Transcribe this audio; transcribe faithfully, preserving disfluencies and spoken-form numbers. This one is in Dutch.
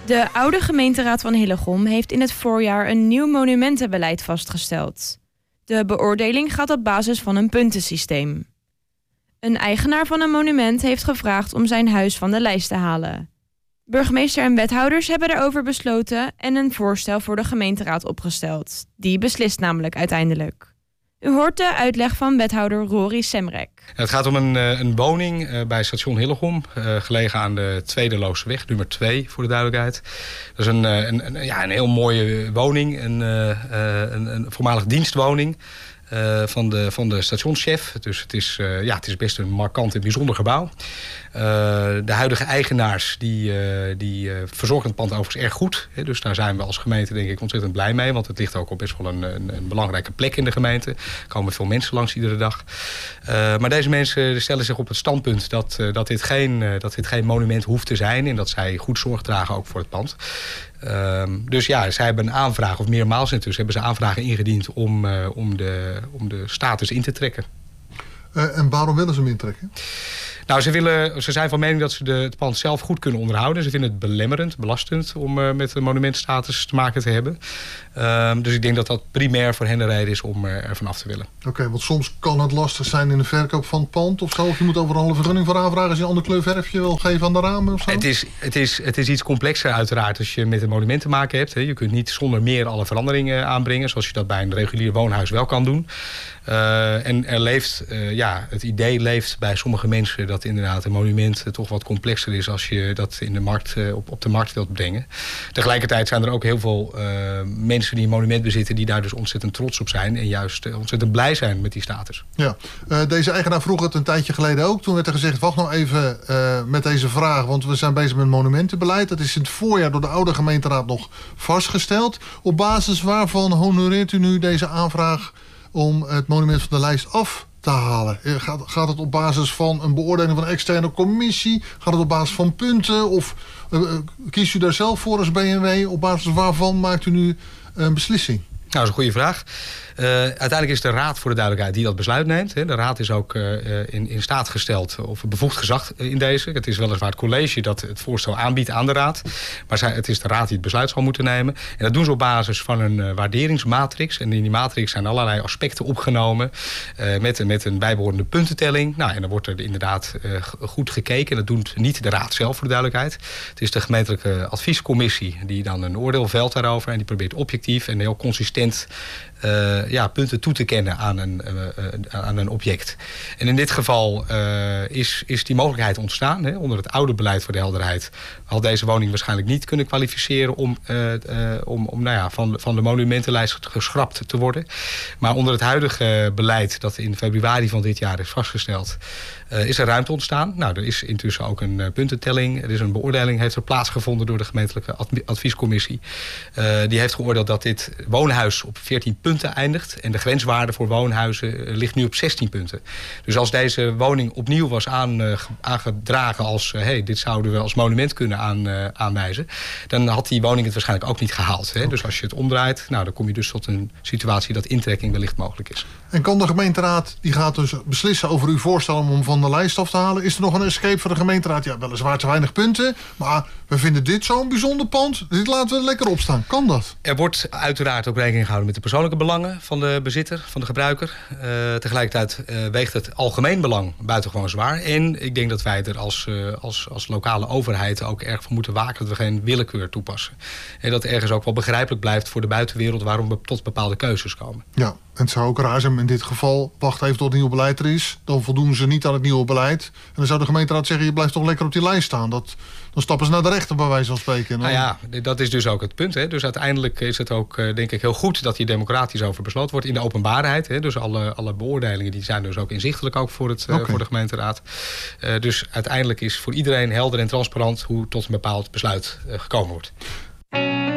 De oude gemeenteraad van Hillegom heeft in het voorjaar een nieuw monumentenbeleid vastgesteld. De beoordeling gaat op basis van een puntensysteem. Een eigenaar van een monument heeft gevraagd om zijn huis van de lijst te halen. Burgemeester en wethouders hebben daarover besloten en een voorstel voor de gemeenteraad opgesteld. Die beslist namelijk uiteindelijk. U hoort de uitleg van wethouder Rory Semrek. Het gaat om een, een woning bij station Hillegom, gelegen aan de Tweede Looseweg, nummer twee voor de duidelijkheid. Dat is een, een, een, ja, een heel mooie woning, een, een, een voormalig dienstwoning. Uh, van, de, van de stationschef. Dus het is, uh, ja, het is best een markant en bijzonder gebouw. Uh, de huidige eigenaars die, uh, die uh, verzorgen het pand overigens erg goed. Hè, dus daar zijn we als gemeente denk ik ontzettend blij mee. Want het ligt ook op best wel een, een, een belangrijke plek in de gemeente. Er komen veel mensen langs iedere dag. Uh, maar deze mensen stellen zich op het standpunt dat, uh, dat, dit geen, uh, dat dit geen monument hoeft te zijn. En dat zij goed zorg dragen ook voor het pand. Uh, dus ja, zij hebben een aanvraag, of meermaals intussen hebben ze aanvragen ingediend om, uh, om, de, om de status in te trekken. Uh, en waarom willen ze hem intrekken? Nou, ze, willen, ze zijn van mening dat ze de, het pand zelf goed kunnen onderhouden. Ze vinden het belemmerend, belastend om uh, met een monumentstatus te maken te hebben. Uh, dus ik denk dat dat primair voor hen de reden is om uh, er vanaf te willen. Oké, okay, want soms kan het lastig zijn in de verkoop van het pand of zo. Of je moet overal een vergunning voor aanvragen als je een andere kleur verfje wil geven aan de ramen of zo. Het is, het is, het is iets complexer uiteraard als je met een monument te maken hebt. Hè. Je kunt niet zonder meer alle veranderingen aanbrengen, zoals je dat bij een regulier woonhuis wel kan doen. Uh, en er leeft, uh, ja, het idee leeft bij sommige mensen dat inderdaad een monument uh, toch wat complexer is als je dat in de markt, uh, op, op de markt wilt brengen. Tegelijkertijd zijn er ook heel veel uh, mensen die een monument bezitten die daar dus ontzettend trots op zijn en juist uh, ontzettend blij zijn met die status. Ja, uh, deze eigenaar vroeg het een tijdje geleden ook. Toen werd er gezegd, wacht nou even uh, met deze vraag, want we zijn bezig met monumentenbeleid. Dat is in het voorjaar door de oude gemeenteraad nog vastgesteld. Op basis waarvan honoreert u nu deze aanvraag om het monument van de lijst af te halen? Gaat, gaat het op basis van een beoordeling van een externe commissie? Gaat het op basis van punten? Of uh, kiest u daar zelf voor als B N W? Op basis waarvan maakt u nu een beslissing? Nou, dat is een goede vraag. Uh, uiteindelijk is de raad voor de duidelijkheid die dat besluit neemt. Hè. De raad is ook uh, in, in staat gesteld of bevoegd gezag in deze. Het is weliswaar het college dat het voorstel aanbiedt aan de raad. Maar zij, het is de raad die het besluit zal moeten nemen. En dat doen ze op basis van een uh, waarderingsmatrix. En in die matrix zijn allerlei aspecten opgenomen. Uh, met, met een bijbehorende puntentelling. Nou, en dan wordt er inderdaad uh, goed gekeken. Dat doet niet de raad zelf voor de duidelijkheid. Het is de gemeentelijke adviescommissie die dan een oordeel velt daarover. En die probeert objectief en heel consistent Uh, ja, punten toe te kennen aan een, uh, uh, aan een object. En in dit geval uh, is, is die mogelijkheid ontstaan. Hè. Onder het oude beleid voor de helderheid had deze woning waarschijnlijk niet kunnen kwalificeren om, uh, uh, om, om nou ja, van, van de monumentenlijst geschrapt te worden. Maar onder het huidige beleid dat in februari van dit jaar is vastgesteld, uh, is er ruimte ontstaan. Nou, er is intussen ook een uh, puntentelling. Er is een beoordeling, heeft er plaatsgevonden door de gemeentelijke adviescommissie. Uh, die heeft geoordeeld dat dit woonhuis op veertien punten eindigt. En de grenswaarde voor woonhuizen ligt nu op zestien punten. Dus als deze woning opnieuw was aan, uh, aangedragen als Uh, hey, dit zouden we als monument kunnen aan, uh, aanwijzen, dan had die woning het waarschijnlijk ook niet gehaald. Hè? Okay. Dus als je het omdraait, nou, dan kom je dus tot een situatie dat intrekking wellicht mogelijk is. En kan de gemeenteraad, die gaat dus beslissen over uw voorstel om hem van de lijst af te halen. Is er nog een escape voor de gemeenteraad? Ja, weliswaar te weinig punten, maar we vinden dit zo'n bijzonder pand. Dit laten we lekker opstaan. Kan dat? Er wordt uiteraard ook rekening gehouden met de persoonlijke belangen van de bezitter, van de gebruiker. Uh, tegelijkertijd uh, weegt het algemeen belang buitengewoon zwaar. En ik denk dat wij er als, uh, als, als lokale overheid ook erg voor moeten waken dat we geen willekeur toepassen. En dat ergens ook wel begrijpelijk blijft voor de buitenwereld waarom we tot bepaalde keuzes komen. Ja, en het zou ook raar zijn in dit geval, wacht even tot het nieuwe beleid er is. Dan voldoen ze niet aan het nieuwe beleid. En dan zou de gemeenteraad zeggen, je blijft toch lekker op die lijst staan. Dat, dan stappen ze naar de rechter bij wijze van spreken. Nou ja, dat is dus ook het punt. Hè. Dus uiteindelijk is het ook, denk ik, heel goed dat hier democratisch over besloten wordt in de openbaarheid. Hè. Dus alle, alle beoordelingen die zijn dus ook inzichtelijk ook voor, het, okay. uh, voor de gemeenteraad. Uh, dus uiteindelijk is voor iedereen helder en transparant hoe tot een bepaald besluit uh, gekomen wordt.